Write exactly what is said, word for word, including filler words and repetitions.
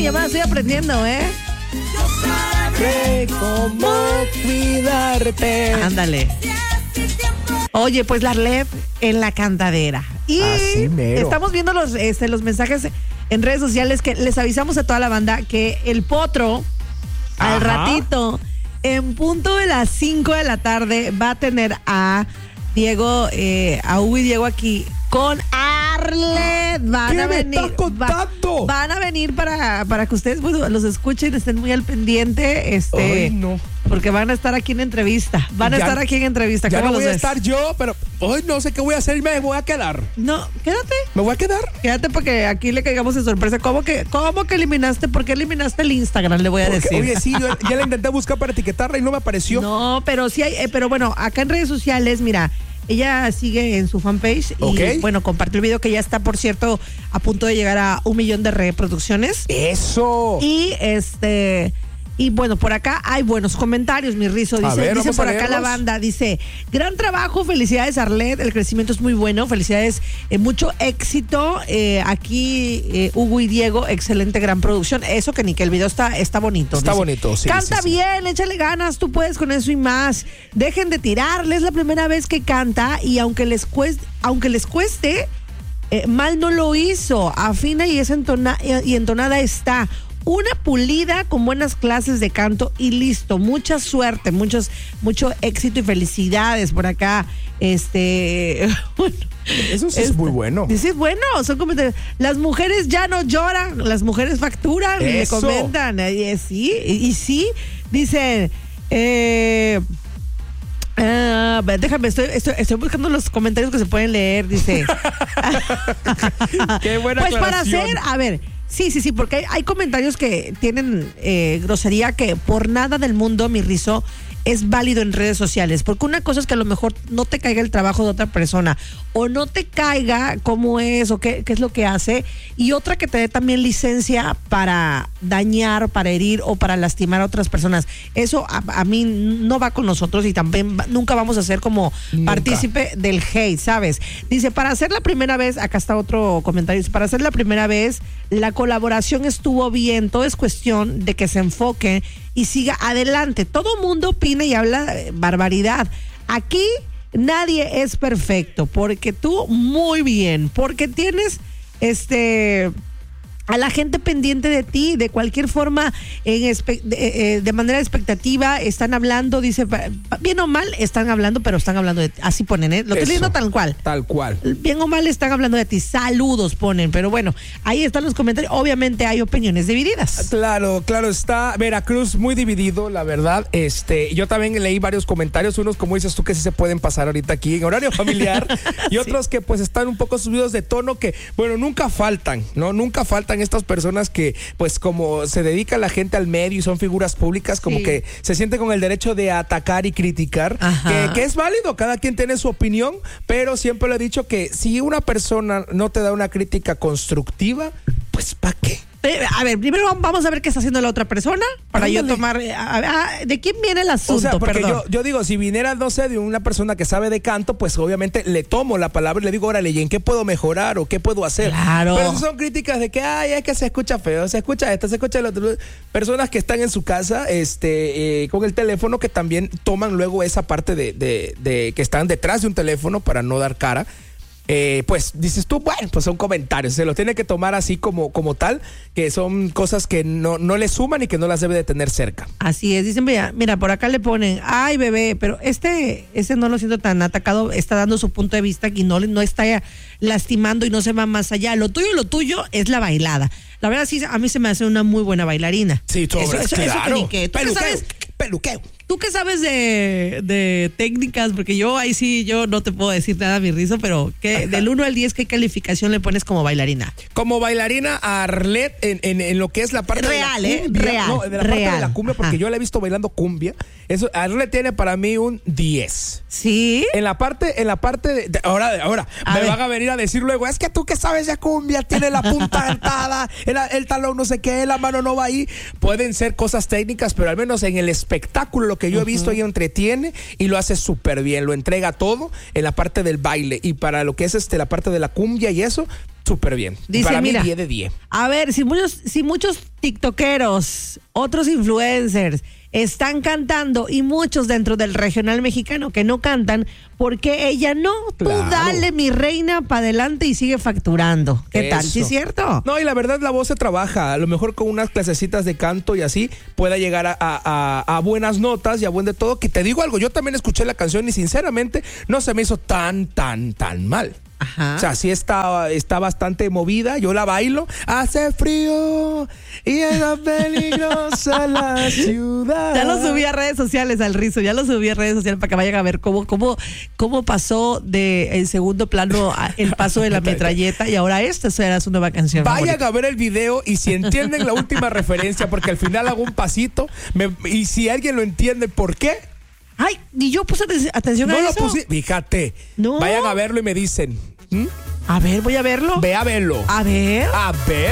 ya me la estoy aprendiendo, ¿eh? Sé cómo cuidarte. Ándale. Oye, pues la Arlet en la cantadera. Y Así mero. Estamos viendo los, este, los mensajes en redes sociales que les avisamos a toda la banda que el potro, Ajá. al ratito, en punto de las cinco de la tarde, va a tener a Diego, eh, a Hugo y Diego aquí con Arlet. Van ¿Qué a me venir. estás contando? Va, van a venir para, para que ustedes pues, los escuchen, estén muy al pendiente. Este, Ay, no. Porque van a estar aquí en entrevista. Van a Ya- estar aquí en entrevista. Ya ¿Cómo no los voy a ves? estar yo, pero hoy no sé qué voy a hacer y me voy a quedar. No, quédate. ¿Me voy a quedar? Quédate porque aquí le caigamos de sorpresa. ¿Cómo que, cómo que eliminaste? ¿Por qué eliminaste el Instagram? Le voy a Porque, decir. oye, sí, yo ya la intenté buscar para etiquetarla y no me apareció. No, pero sí hay, eh, pero bueno, acá en redes sociales, mira, ella sigue en su fanpage y Ok. bueno, compartió el video que ya está, por cierto, a punto de llegar a un millón de reproducciones. Eso. Y este, y bueno, por acá hay buenos comentarios, mi Rizo. Dice, ver, dice vamos por a acá la leerlos. banda, dice, gran trabajo, felicidades Arlet, el crecimiento es muy bueno, felicidades, eh, mucho éxito. Eh, aquí eh, Hugo y Diego, excelente, gran producción. Eso que ni que el video está, está bonito. Está dice. bonito, sí, Canta sí, sí. bien, échale ganas, tú puedes con eso y más. Dejen de tirarle, es la primera vez que canta y aunque les cueste, aunque les cueste, eh, mal no lo hizo, afina y es entona, y entonada está. Una pulida con buenas clases de canto y listo. Mucha suerte, muchos, mucho éxito y felicidades por acá. Este, bueno, Eso sí es este, muy bueno. Sí, es bueno. Son comentarios. Las mujeres ya no lloran, las mujeres facturan y le Eso. comentan. Y, eh, sí, y, y sí, dicen. Eh, ah, déjame, estoy, estoy, estoy buscando los comentarios que se pueden leer. Dice. Qué buena Pues para aclaración. hacer, a ver, sí, sí, sí, porque hay, hay comentarios que tienen eh, grosería que por nada del mundo, mi Rizo, es válido en redes sociales, porque una cosa es que a lo mejor no te caiga el trabajo de otra persona o no te caiga cómo es o qué, qué es lo que hace, y otra que te dé también licencia para dañar, para herir o para lastimar a otras personas. Eso a, a mí no va con nosotros y también va- nunca vamos a ser como Nunca. partícipe del hate, ¿sabes? Dice, para hacer la primera vez, acá está otro comentario, dice, para hacer la primera vez, la colaboración estuvo bien, todo es cuestión de que se enfoque y siga adelante. Todo mundo opina y habla eh, barbaridad. Aquí nadie es perfecto, porque tú muy bien, porque tienes este a la gente pendiente de ti, de cualquier forma, en espe- de, eh, de manera expectativa, están hablando, dice, pa- pa- bien o mal, están hablando, pero están hablando de ti. Así ponen, ¿eh? Lo estoy Eso. leyendo tal cual. Tal cual. Bien o mal están hablando de ti. Saludos ponen, pero bueno, ahí están los comentarios. Obviamente hay opiniones divididas. Claro, claro, está Veracruz muy dividido, la verdad. Este, yo también leí varios comentarios, unos como dices tú que sí se pueden pasar ahorita aquí en horario familiar y otros que pues están un poco subidos de tono que, bueno, nunca faltan, ¿no? Nunca faltan estas personas que pues como se dedica la gente al medio y son figuras públicas, como Sí. que se sienten con el derecho de atacar y criticar, Ajá. que, que es válido, cada quien tiene su opinión, pero siempre le he dicho que si una persona no te da una crítica constructiva, pues ¿para qué? Eh, A ver, primero vamos a ver qué está haciendo la otra persona para yo Ándale. tomar. eh, a- a- ¿De quién viene el O asunto? sea, porque Perdón. yo, yo digo, si viniera, no sé, de una persona que sabe de canto, pues obviamente le tomo la palabra y le digo, órale, ¿y en qué puedo mejorar o qué puedo hacer? Claro. Pero si son críticas de que, ay, es que se escucha feo, se escucha esto, se escucha el otro. Personas que están en su casa este, eh, con el teléfono que también toman luego esa parte de, de, de que están detrás de un teléfono para no dar cara. Eh, pues dices tú, bueno, pues son comentarios, se los tiene que tomar así como, como tal, que son cosas que no, no le suman y que no las debe de tener cerca. Así es, dicen, mira, mira, por acá le ponen, ay bebé, pero este, este no lo siento tan atacado, está dando su punto de vista y no, no está lastimando y no se va más allá. Lo tuyo, lo tuyo es la bailada. La verdad sí, a mí se me hace una muy buena bailarina. Sí, todo, eso, eso, eso claro. que ni qué. ¿Tú qué Peluqueo, sabes? peluqueo. ¿Tú qué sabes de, de técnicas? Porque yo ahí sí, yo no te puedo decir nada, mi Rizo, pero ¿qué, del uno al diez, ¿qué calificación le pones como bailarina? Como bailarina a Arlet en, en, en lo que es la parte Real, de la ¿eh? cumbia. Real, No, de la parte real. de la cumbia, porque Ajá. yo la he visto bailando cumbia. Eso, Arlet tiene para mí un diez. ¿Sí? En la parte, en la parte de, de- ahora, ahora, A me ver. van a venir a decir luego, es que tú que sabes de cumbia, tiene la punta dentada, el, el talón no sé qué, la mano no va ahí. Pueden ser cosas técnicas, pero al menos en el espectáculo, lo que yo he visto, ella entretiene y lo hace súper bien, lo entrega todo en la parte del baile. Y para lo que es este la parte de la cumbia y eso, súper bien. Dice, Para mira, mí diez de diez. A ver, si muchos, si muchos tiktokeros, otros influencers están cantando y muchos dentro del regional mexicano que no cantan, ¿por qué ella no? Claro. Tú dale, mi reina, para adelante y sigue facturando. ¿Qué Eso. tal? ¿Sí es cierto? No, y la verdad la voz se trabaja. A lo mejor con unas clasecitas de canto y así pueda llegar a, a, a, a buenas notas y a buen de todo. Que te digo algo, yo también escuché la canción y sinceramente no se me hizo tan, tan, tan mal. Ajá. O sea, sí está, está bastante movida. Yo la bailo. Hace frío y es peligrosa la ciudad. Ya lo subí a redes sociales al Rizo, ya lo subí a redes sociales para que vayan a ver cómo, cómo, cómo pasó de en segundo plano a el paso de la metralleta y ahora esta será su nueva canción. Vayan favorita. a ver el video y si entienden la última referencia, porque al final hago un pasito me, y si alguien lo entiende por qué, Ay, ni yo puse aten- atención no a lo eso. puse. Fíjate, No. vayan a verlo y me dicen, ¿Mm? A ver, voy a verlo. ve a verlo. A ver. A ver.